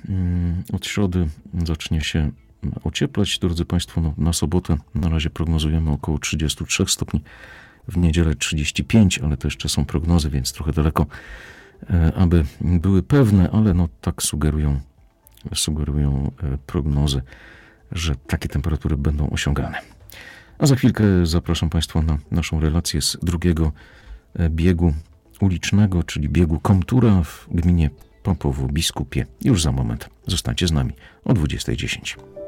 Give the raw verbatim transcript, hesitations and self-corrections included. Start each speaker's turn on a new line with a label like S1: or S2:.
S1: Od środy zacznie się ocieplać, drodzy Państwo. No, na sobotę na razie prognozujemy około trzydzieści trzy stopni, w niedzielę trzydzieści pięć, ale to jeszcze są prognozy, więc trochę daleko, aby były pewne, ale no tak sugerują, sugerują prognozy, że takie temperatury będą osiągane. A za chwilkę zapraszam Państwa na naszą relację z drugiego biegu ulicznego, czyli biegu Komtura w gminie Popowo-Biskupie. Już za moment. Zostańcie z nami o dwudziesta dziesięć.